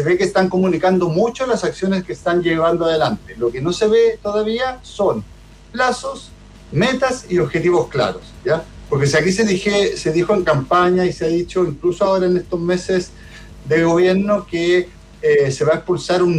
ve que están comunicando mucho las acciones que están llevando adelante. Lo que no se ve todavía son plazos, metas y objetivos claros, ¿ya? Porque si aquí se dijo en campaña y se ha dicho incluso ahora en estos meses de gobierno que se va a expulsar un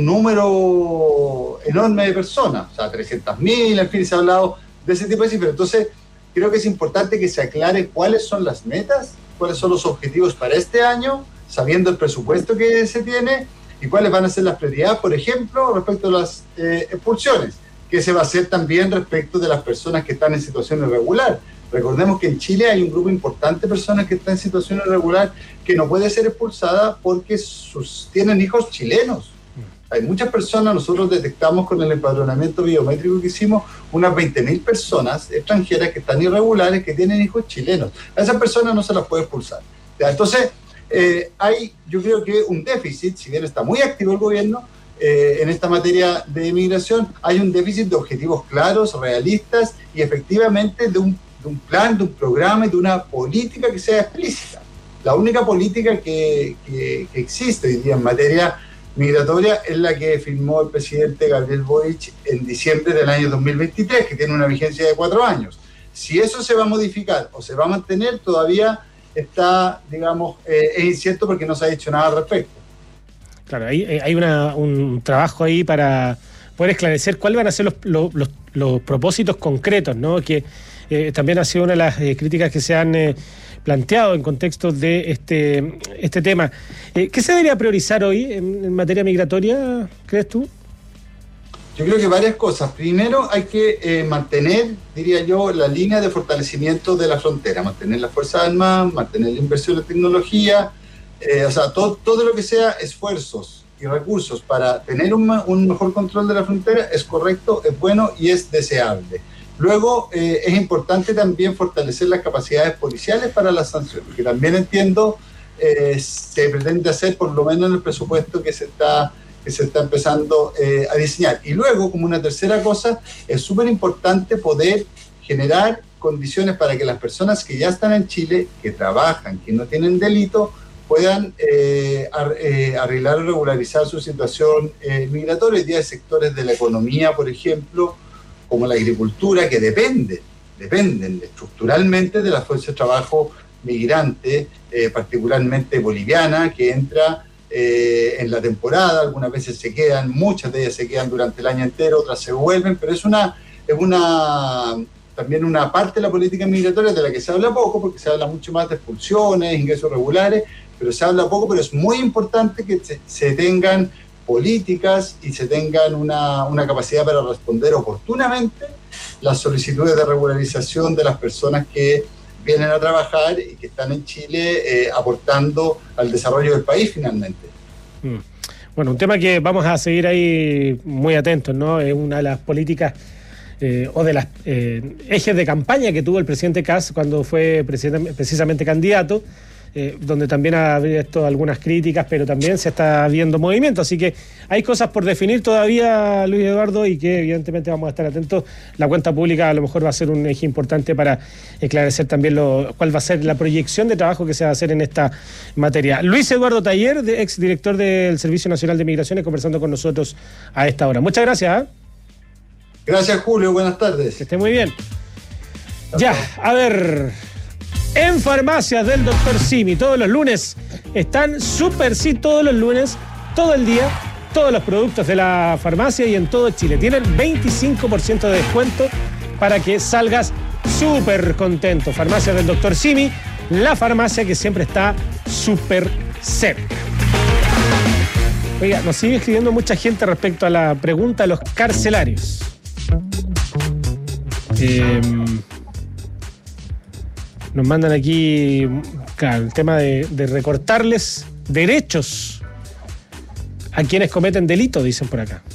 número enorme de personas, o sea, 300.000, en fin, se ha hablado de ese tipo de cifras. Entonces, creo que es importante que se aclare cuáles son las metas, cuáles son los objetivos para este año, sabiendo el presupuesto que se tiene y cuáles van a ser las prioridades, por ejemplo, respecto a las expulsiones, que se va a hacer también respecto de las personas que están en situación irregular. Recordemos que en Chile hay un grupo importante de personas que están en situación irregular que no puede ser expulsada porque tienen hijos chilenos. Hay muchas personas, nosotros detectamos con el empadronamiento biométrico que hicimos unas 20.000 personas extranjeras que están irregulares, que tienen hijos chilenos. A esas personas no se las puede expulsar. ¿Ya? Entonces, hay, yo creo que un déficit, si bien está muy activo el gobierno en esta materia de inmigración, hay un déficit de objetivos claros, realistas y efectivamente de un plan, de un programa y de una política que sea explícita. La única política que existe hoy día en materia migratoria es la que firmó el presidente Gabriel Boric en diciembre del año 2023, que tiene una vigencia de 4 años. Si eso se va a modificar o se va a mantener, todavía está, digamos, es incierto porque no se ha dicho nada al respecto. Claro, hay un trabajo ahí para poder esclarecer cuáles van a ser los propósitos concretos, ¿no? Que también ha sido una de las críticas que se han planteado en contexto de este tema. ¿Qué se debería priorizar hoy en materia migratoria, crees tú? Yo creo que varias cosas. Primero, hay que mantener, diría yo, la línea de fortalecimiento de la frontera, mantener las Fuerzas Armadas, mantener la inversión en tecnología, o sea, todo lo que sea esfuerzos y recursos para tener un mejor control de la frontera es correcto, es bueno y es deseable. Luego, es importante también fortalecer las capacidades policiales para las sanciones, que también entiendo se pretende hacer, por lo menos en el presupuesto que se está empezando a diseñar. Y luego, como una tercera cosa, es súper importante poder generar condiciones para que las personas que ya están en Chile, que trabajan, que no tienen delito, puedan arreglar o regularizar su situación migratoria. Hoy día hay sectores de la economía, por ejemplo, como la agricultura, que dependen estructuralmente de la fuerza de trabajo migrante, particularmente boliviana, que entra en la temporada. Algunas veces se quedan, muchas de ellas se quedan durante el año entero, otras se vuelven, pero es también una parte de la política migratoria de la que se habla poco, porque se habla mucho más de expulsiones, ingresos regulares, pero se habla poco, pero es muy importante que se tengan políticas y se tengan una capacidad para responder oportunamente las solicitudes de regularización de las personas que vienen a trabajar y que están en Chile aportando al desarrollo del país finalmente. Bueno, un tema que vamos a seguir ahí muy atentos, ¿no? Es una de las políticas o de las ejes de campaña que tuvo el presidente Kast cuando fue precisamente candidato, donde también ha habido algunas críticas, pero también se está viendo movimiento, así que hay cosas por definir todavía, Luis Eduardo, y que evidentemente vamos a estar atentos. La cuenta pública a lo mejor va a ser un eje importante para esclarecer también cuál va a ser la proyección de trabajo que se va a hacer en esta materia. Luis Eduardo Taller, exdirector del Servicio Nacional de Migraciones, conversando con nosotros a esta hora. Muchas gracias. Gracias, Julio, buenas tardes. Que esté muy bien. Ya, a ver, en farmacias del Dr. Simi, todos los lunes están súper, sí, todos los lunes, todo el día, todos los productos de la farmacia y en todo Chile. Tienen 25% de descuento para que salgas súper contento. Farmacias del Dr. Simi, la farmacia que siempre está súper cerca. Oiga, nos sigue escribiendo mucha gente respecto a la pregunta de los carcelarios. Nos mandan aquí, claro, el tema de recortarles derechos a quienes cometen delitos, dicen por acá.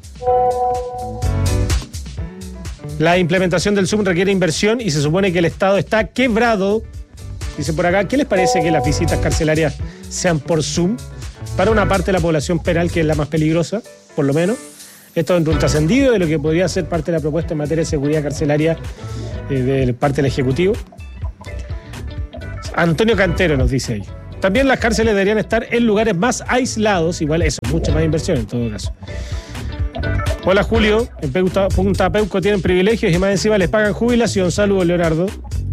La implementación del ZUM requiere inversión y se supone que el Estado está quebrado, dicen por acá. ¿Qué les parece que las visitas carcelarias sean por ZUM para una parte de la población penal que es la más peligrosa, por lo menos? Esto dentro de un trascendido de lo que podría ser parte de la propuesta en materia de seguridad carcelaria de parte del Ejecutivo. Antonio Cantero nos dice ahí. También las cárceles deberían estar en lugares más aislados, igual eso, mucha más inversión en todo caso. Hola Julio, en Punta Peuco tienen privilegios y más encima les pagan jubilación. Saludos, Leonardo.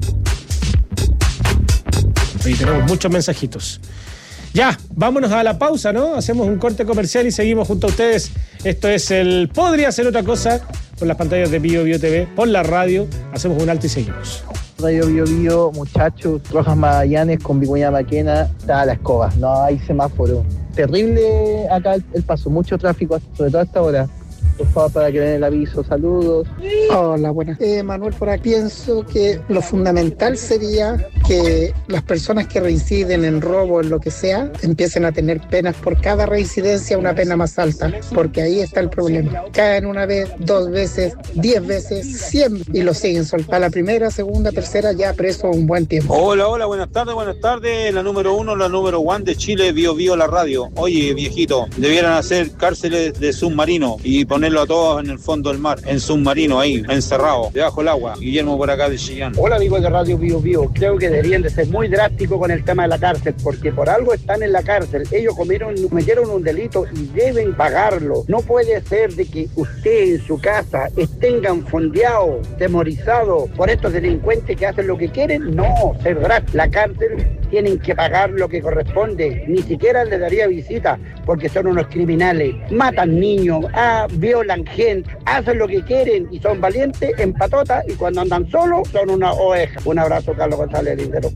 Ahí tenemos muchos mensajitos. Ya, vámonos a la pausa, ¿no? Hacemos un corte comercial y seguimos junto a ustedes. Esto es el Podría Ser Otra Cosa, por las pantallas de Bio Bio TV, por la radio. Hacemos un alto y seguimos. Radio Bio Bio, muchachos, Rojas Magallanes con Vicuña Maquena, está a la escoba, no hay semáforo. Terrible acá el paso, mucho tráfico, sobre todo a esta hora. Por favor, para que den el aviso, saludos. Hola, buenas. Manuel, por aquí pienso que lo fundamental sería que las personas que reinciden en robo, en lo que sea, empiecen a tener penas por cada reincidencia, una pena más alta, porque ahí está el problema. Caen una vez, 2 veces, 10 veces, 100 y lo siguen soltando. A la primera, segunda, tercera ya preso un buen tiempo. Hola, buenas tardes. La número 1, la número 1 de Chile, Bio Bio la radio. Oye, viejito, debieran hacer cárceles de submarino y ponerlo a todos en el fondo del mar, en submarino ahí, encerrado, debajo del agua. Guillermo por acá de Chillán. Hola amigos de Radio Bio Bio, creo que deberían de ser muy drásticos con el tema de la cárcel, porque por algo están en la cárcel, ellos cometieron un delito y deben pagarlo. No puede ser de que usted en su casa tengan fondeado, temorizado por estos delincuentes que hacen lo que quieren. No, ser drástico. La cárcel tienen que pagar lo que corresponde, ni siquiera le daría visita, porque son unos criminales, matan niños, violan gente, hacen lo que quieren y son valientes en patota, y cuando andan solos son una oveja. Un abrazo, Carlos González Lindero.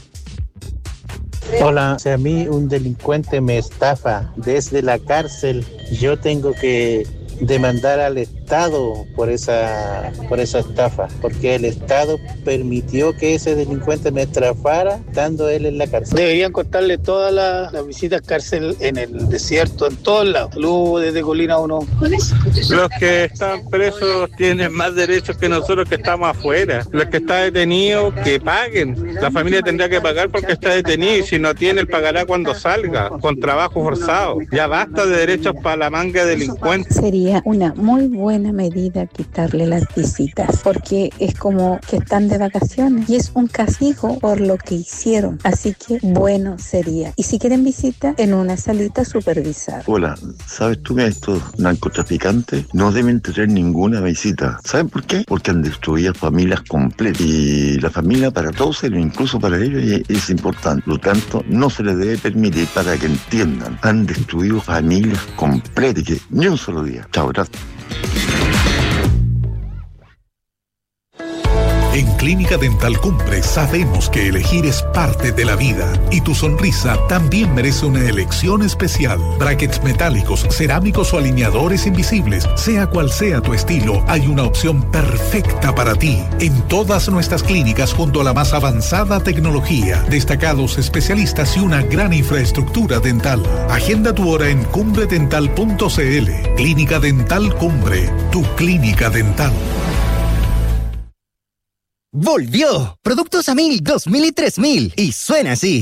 Hola, si a mí un delincuente me estafa desde la cárcel, yo tengo que demandar al Estado por esa estafa, porque el Estado permitió que ese delincuente me estafara estando él en la cárcel. Deberían cortarle todas las visitas cárcel en el desierto, en todos lados. Saludos desde Colina 1. Los que están presos tienen más derechos que nosotros que estamos afuera. Los que están detenidos, que paguen. La familia tendrá que pagar porque está detenido, y si no tiene, él pagará cuando salga, con trabajo forzado. Ya basta de derechos para la manga de delincuentes. Sería una muy buena medida quitarle las visitas, porque es como que están de vacaciones y es un castigo por lo que hicieron. Así que bueno sería. Y si quieren visita, en una salita supervisada. Hola, ¿sabes tú que estos narcotraficantes no deben tener ninguna visita? ¿Saben por qué? Porque han destruido familias completas, y la familia para todos, incluso para ellos, es importante. Por lo tanto, no se les debe permitir, para que entiendan. Han destruido familias completas, que ni un solo día. Chao, gracias. En Clínica Dental Cumbre sabemos que elegir es parte de la vida y tu sonrisa también merece una elección especial. Brackets metálicos, cerámicos o alineadores invisibles, sea cual sea tu estilo, hay una opción perfecta para ti. En todas nuestras clínicas, junto a la más avanzada tecnología, destacados especialistas y una gran infraestructura dental. Agenda tu hora en cumbredental.cl. Clínica Dental Cumbre, tu clínica dental. ¡Volvió! Productos a 1000, 2000 y 3000. Y suena así.